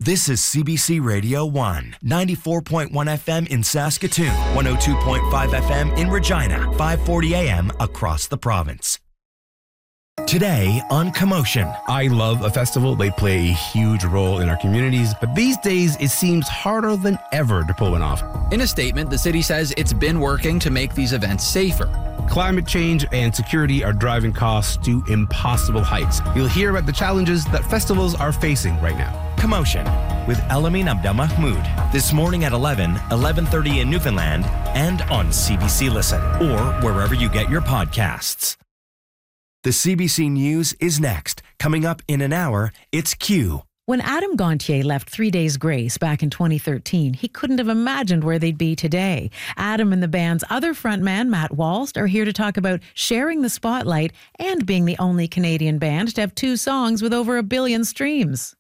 This is CBC Radio 1, 94.1 FM in Saskatoon, 102.5 FM in Regina, 540 AM across the province. Today on Commotion. I love a festival. They play a huge role in our communities, but these days it seems harder than ever to pull one off. In a statement, the city says it's been working to make these events safer. Climate change and security are driving costs to impossible heights. You'll hear about the challenges that festivals are facing right now. Commotion with Elamin Abdelmahmoud this morning at 11:30 in Newfoundland and on CBC Listen or wherever you get your podcasts. The CBC News is next. Coming up in an hour, it's Q. When Adam Gontier left 3 Days Grace back in 2013, he couldn't have imagined where they'd be today. Adam and the band's other frontman, Matt Walst, are here to talk about sharing the spotlight and being the only Canadian band to have 2 songs with over 1 billion streams.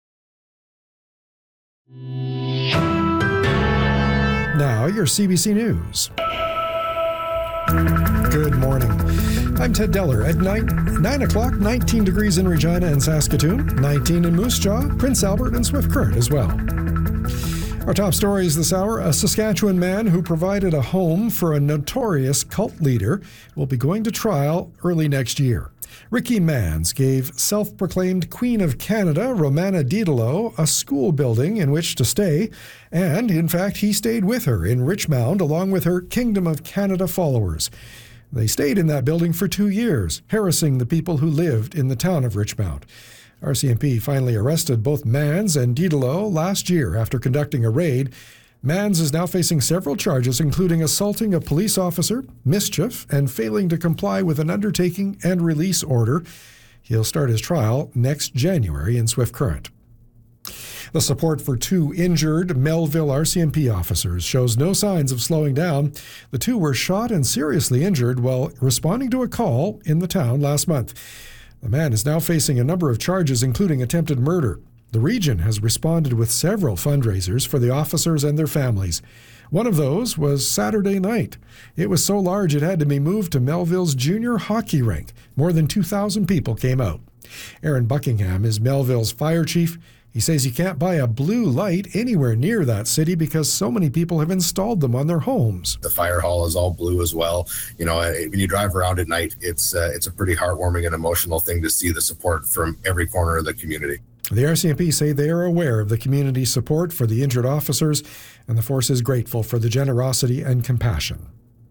Now, your CBC News. Good morning. I'm Ted Deller. At 9 o'clock, 19 degrees in Regina and Saskatoon, 19 in Moose Jaw, Prince Albert, and Swift Current as well. Our top stories this hour: a Saskatchewan man who provided a home for a notorious cult leader will be going to trial early next year. Ricky Mans gave self-proclaimed Queen of Canada, Romana Diderot, a school building in which to stay, and, in fact, he stayed with her in Richmond along with her Kingdom of Canada followers. They stayed in that building for 2 years, harassing the people who lived in the town of Richmond. RCMP finally arrested both Mans and Diderot last year after conducting a raid. Mans is now facing several charges, including assaulting a police officer, mischief, and failing to comply with an undertaking and release order. He'll start his trial next January in Swift Current. The support for 2 injured Melville RCMP officers shows no signs of slowing down. The 2 were shot and seriously injured while responding to a call in the town last month. The man is now facing a number of charges, including attempted murder. The region has responded with several fundraisers for the officers and their families. One of those was Saturday night. It was so large it had to be moved to Melville's junior hockey rink. More than 2,000 people came out. Aaron Buckingham is Melville's fire chief. He says you can't buy a blue light anywhere near that city because so many people have installed them on their homes. The fire hall is all blue as well. You know, when you drive around at night, it's a pretty heartwarming and emotional thing to see the support from every corner of the community. The RCMP say they are aware of the community support for the injured officers, and the force is grateful for the generosity and compassion.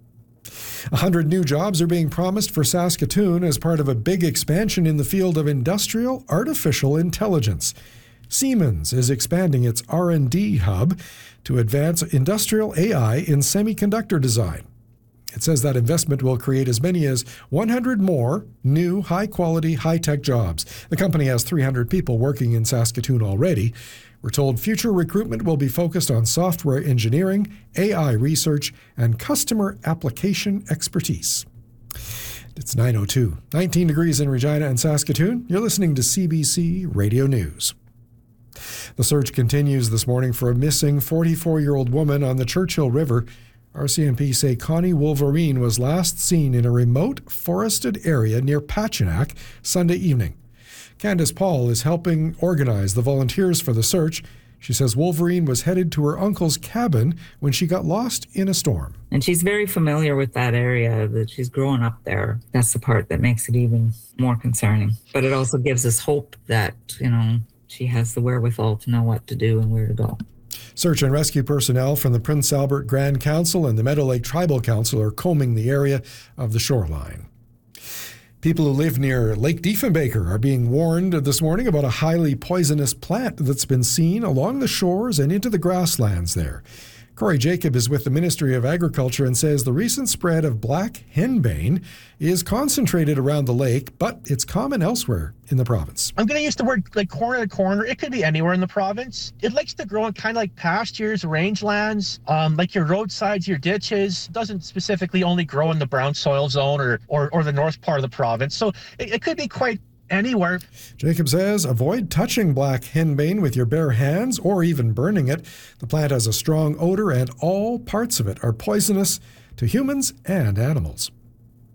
100 new jobs are being promised for Saskatoon as part of a big expansion in the field of industrial artificial intelligence. Siemens is expanding its R&D hub to advance industrial AI in semiconductor design. It says that investment will create as many as 100 more new, high-quality, high-tech jobs. The company has 300 people working in Saskatoon already. We're told future recruitment will be focused on software engineering, AI research, and customer application expertise. It's 9:02, 19 degrees in Regina and Saskatoon. You're listening to CBC Radio News. The search continues this morning for a missing 44-year-old woman on the Churchill River. RCMP say Connie Wolverine was last seen in a remote forested area near Pachinak Sunday evening. Candace Paul is helping organize the volunteers for the search. She says Wolverine was headed to her uncle's cabin when she got lost in a storm. And she's very familiar with that area, that she's grown up there. That's the part that makes it even more concerning. But it also gives us hope that, she has the wherewithal to know what to do and where to go. Search and rescue personnel from the Prince Albert Grand Council and the Meadow Lake Tribal Council are combing the area of the shoreline. People who live near Lake Diefenbaker are being warned this morning about a highly poisonous plant that's been seen along the shores and into the grasslands there. Corey Jacob is with the Ministry of Agriculture and says the recent spread of black henbane is concentrated around the lake, but it's common elsewhere in the province. I'm going to use the word like corner to corner. It could be anywhere in the province. It likes to grow in kind of like pastures, rangelands, like your roadsides, your ditches. It doesn't specifically only grow in the brown soil zone or the north part of the province. So it could be quite anywhere. Jacob says avoid touching black henbane with your bare hands or even burning it. The plant has a strong odor and all parts of it are poisonous to humans and animals.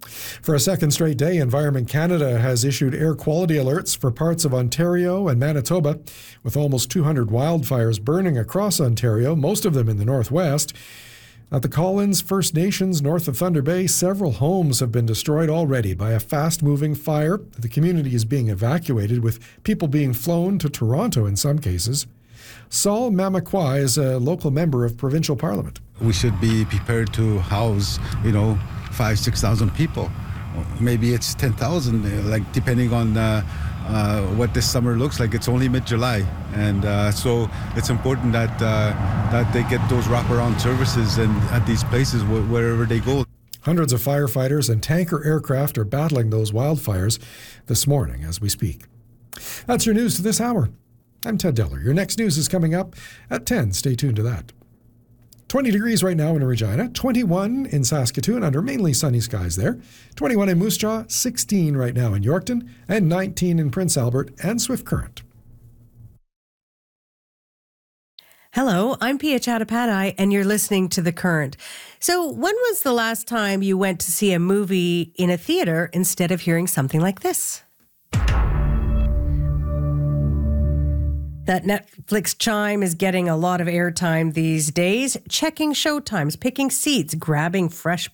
For a second straight day, Environment Canada has issued air quality alerts for parts of Ontario and Manitoba, with almost 200 wildfires burning across Ontario, most of them in the northwest. At the Collins First Nations north of Thunder Bay, several homes have been destroyed already by a fast-moving fire. The community is being evacuated, with people being flown to Toronto in some cases. Saul Mamakwa is a local member of provincial parliament. We should be prepared to house, 5,000-6,000 people. Maybe it's 10,000, like depending on what this summer looks like. It's only mid-July, and so it's important that they get those wraparound services and at these places wherever they go. Hundreds of firefighters and tanker aircraft are battling those wildfires this morning as we speak. That's your news to this hour. I'm Ted Deller. Your next news is coming up at 10. Stay tuned to that. 20 degrees right now in Regina, 21 in Saskatoon under mainly sunny skies there, 21 in Moose Jaw, 16 right now in Yorkton, and 19 in Prince Albert and Swift Current. Hello, I'm Pia Chattopadhyay, and you're listening to The Current. So when was the last time you went to see a movie in a theater instead of hearing something like this? That Netflix chime is getting a lot of airtime these days. Checking showtimes, picking seats, grabbing fresh